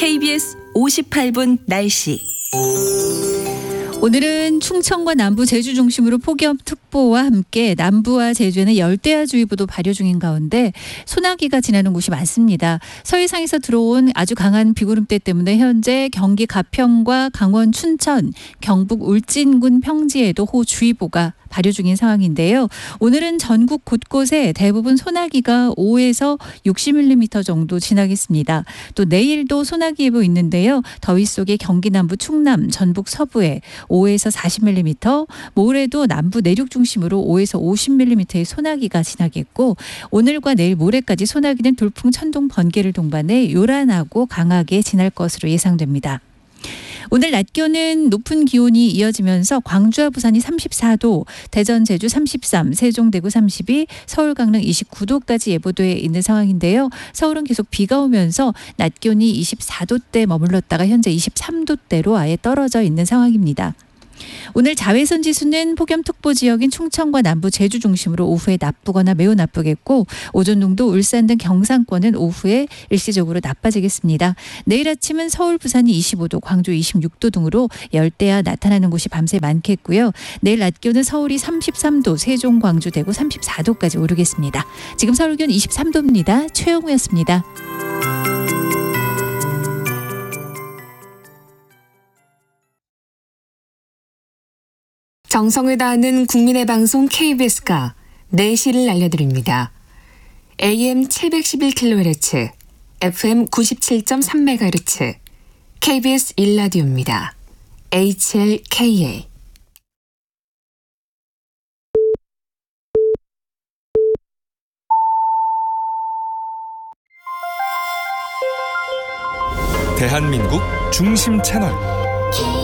KBS 58분 날씨. 오늘은 충청과 남부 제주 중심으로 폭염특보와 함께 남부와 제주에는 열대야주의보도 발효 중인 가운데 소나기가 지나는 곳이 많습니다. 서해상에서 들어온 아주 강한 비구름대 때문에 현재 경기 가평과 강원 춘천, 경북 울진군 평지에도 호우주의보가 발효 중인 상황인데요. 오늘은 전국 곳곳에 대부분 소나기가 5에서 60mm 정도 지나겠습니다. 또 내일도 소나기 예보 있는데요. 더위 속에 경기 남부 충남, 전북 서부에 5에서 40mm, 모레도 남부 내륙 중심으로 5에서 50mm의 소나기가 지나겠고 오늘과 내일 모레까지 소나기는 돌풍, 천둥, 번개를 동반해 요란하고 강하게 지날 것으로 예상됩니다. 오늘 낮 기온은 높은 기온이 이어지면서 광주와 부산이 34도, 대전, 제주 33, 세종, 대구 32, 서울, 강릉 29도까지 예보돼 있는 상황인데요. 서울은 계속 비가 오면서 낮 기온이 24도대 머물렀다가 현재 23도대로 아예 떨어져 있는 상황입니다. 오늘 자외선 지수는 폭염특보 지역인 충청과 남부 제주 중심으로 오후에 나쁘거나 매우 나쁘겠고 오존 농도 울산 등 경상권은 오후에 일시적으로 나빠지겠습니다. 내일 아침은 서울, 부산이 25도, 광주 26도 등으로 열대야 나타나는 곳이 밤새 많겠고요. 내일 낮 기온은 서울이 33도, 세종, 광주, 대구 34도까지 오르겠습니다. 지금 서울 기온 23도입니다. 최영우였습니다. 정성을 다하는 국민의 방송 KBS가 4시를 알려드립니다. AM 711kHz, FM 97.3MHz, KBS 1라디오입니다. HLKA. 대한민국 중심 채널